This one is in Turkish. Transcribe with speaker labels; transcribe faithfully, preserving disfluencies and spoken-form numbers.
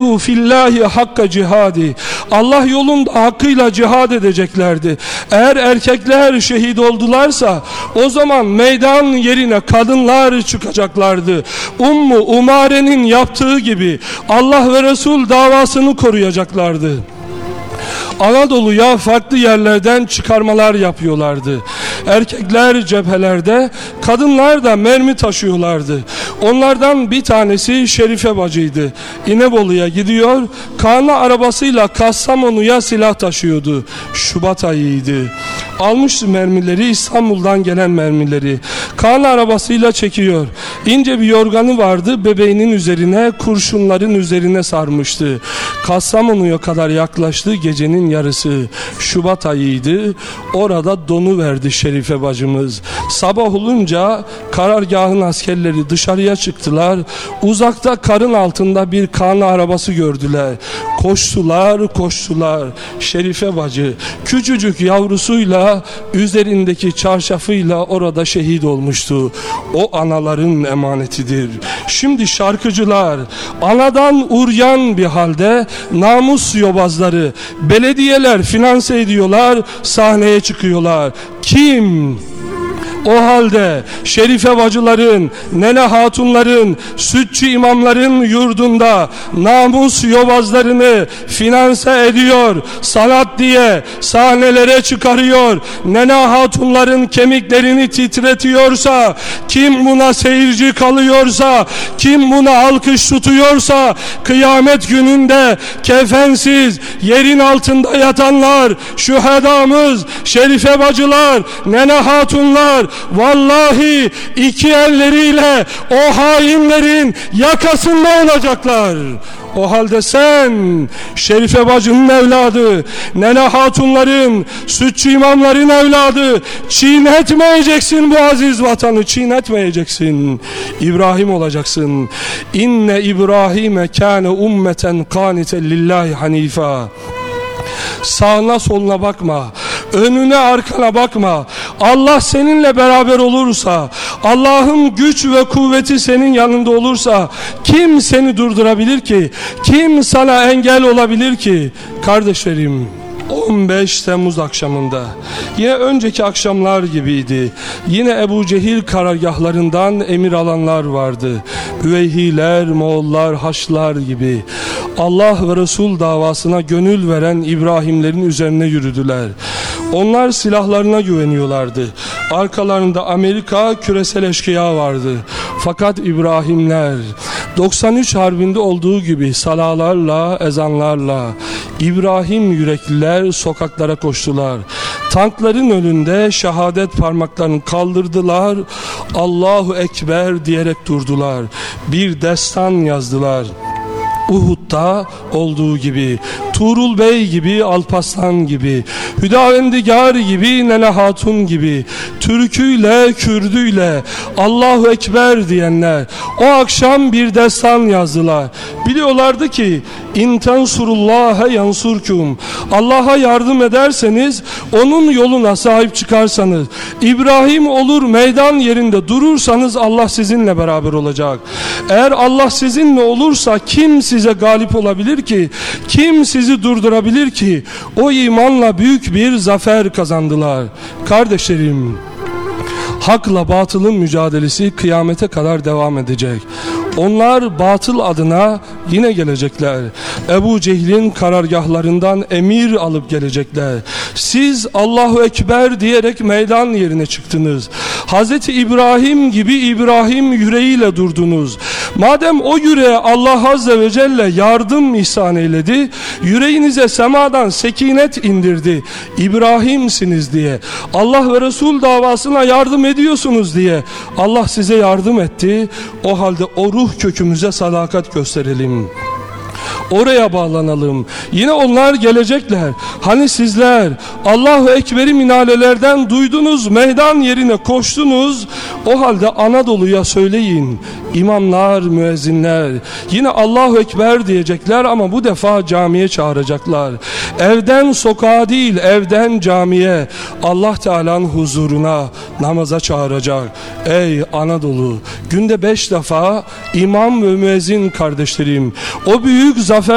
Speaker 1: cahadu fillahi hakka cihadi. Allah yolunda hakkıyla cihad edeceklerdi. Eğer erkekler şehit oldularsa o zaman meydan yerine kadınlar çıkacaklardı. Ummu Umare'nin yaptığı gibi Allah ve Resul davasını koruyacaklardı. Anadolu'ya farklı yerlerden çıkarmalar yapıyorlardı. Erkekler cephelerde, kadınlar da mermi taşıyorlardı. Onlardan bir tanesi Şerife bacıydı. İnebolu'ya gidiyor, Kana arabasıyla Kastamonu'ya silah taşıyordu. Şubat ayıydı. Almıştı mermileri, İstanbul'dan gelen mermileri. Kana arabasıyla çekiyor. İnce bir yorganı vardı, bebeğinin üzerine, kurşunların üzerine sarmıştı. Kastamonu'ya kadar yaklaştı, gecenin yarısı. Şubat ayıydı. Orada donuverdi Şerife bacımız. Sabah olunca karargahın askerleri dışarıya çıktılar. Uzakta karın altında bir Kana arabası gördüler. Koştular, koştular. Şerife bacı küçücük yavrusuyla, üzerindeki çarşafıyla orada şehit olmuştu. O anaların emanetidir. Şimdi şarkıcılar anadan uryan bir halde, namus yobazları, belediyeler finanse ediyorlar, sahneye çıkıyorlar. Kim? O halde Şerife bacıların, nene hatunların, sütçü imamların yurdunda namus yobazlarını finanse ediyor, sanat diye sahnelere çıkarıyor, nene hatunların kemiklerini titretiyorsa, kim buna seyirci kalıyorsa, kim buna alkış tutuyorsa, kıyamet gününde kefensiz yerin altında yatanlar, şühedamız, Şerife bacılar, nene hatunlar, vallahi iki elleriyle o hainlerin yakasında olacaklar. O halde sen Şerife bacının evladı, nene hatunların, sütçü imamların evladı, çiğnetmeyeceksin bu aziz vatanı, çiğnetmeyeceksin. İbrahim olacaksın. İnne İbrahime kâne ummeten kâniten lillahi hanifa. Sağına soluna bakma, önüne arkana bakma. Allah seninle beraber olursa, Allah'ın güç ve kuvveti senin yanında olursa, kim seni durdurabilir ki? Kim sana engel olabilir ki? Kardeşlerim, on beş Temmuz akşamında yine önceki akşamlar gibiydi. Yine Ebu Cehil karargahlarından emir alanlar vardı. Üveyhiler, Moğollar, Haçlılar gibi. Allah ve Resul davasına gönül veren İbrahimlerin üzerine yürüdüler. Onlar silahlarına güveniyorlardı. Arkalarında Amerika, küresel eşkıya vardı. Fakat İbrahimler doksan üç Harbi'nde olduğu gibi salalarla, ezanlarla İbrahim yürekliler sokaklara koştular. Tankların önünde şehadet parmaklarını kaldırdılar. Allahu Ekber diyerek durdular. Bir destan yazdılar. Uhud'da olduğu gibi, Tuğrul Bey gibi, Alparslan gibi, Hüdavendigar gibi, Nene Hatun gibi, Türküyle, Kürdüyle Allahu Ekber diyenler o akşam bir destan yazdılar. Biliyorlardı ki İn tensurullâhe yansurkum, Allah'a yardım ederseniz, onun yoluna sahip çıkarsanız, İbrahim olur meydan yerinde durursanız Allah sizinle beraber olacak. Eğer Allah sizinle olursa kim size galip olabilir ki? Kim sizi durdurabilir ki? O imanla büyük bir zafer kazandılar. Kardeşlerim, hakla batılın mücadelesi kıyamete kadar devam edecek. Onlar batıl adına yine gelecekler. Ebu Cehil'in karargahlarından emir alıp gelecekler. Siz Allahu Ekber diyerek meydan yerine çıktınız. Hazreti İbrahim gibi İbrahim yüreğiyle durdunuz. Madem o yüreğe Allah Azze ve Celle yardım ihsan eyledi, yüreğinize semadan sekinet indirdi. İbrahimsiniz diye, Allah ve Resul davasına yardım ediyorsunuz diye Allah size yardım etti. O halde o ruh kökümüze sadakat gösterelim. Oraya bağlanalım. Yine onlar gelecekler. Hani sizler Allahu Ekber'i minarelerden duydunuz, meydan yerine koştunuz. O halde Anadolu'ya söyleyin. İmamlar, müezzinler yine Allahu Ekber diyecekler ama bu defa camiye çağıracaklar. Evden sokağa değil, evden camiye, Allah Teala'nın huzuruna, namaza çağıracak. Ey Anadolu, günde beş defa imam ve müezzin kardeşlerim, o büyük zafer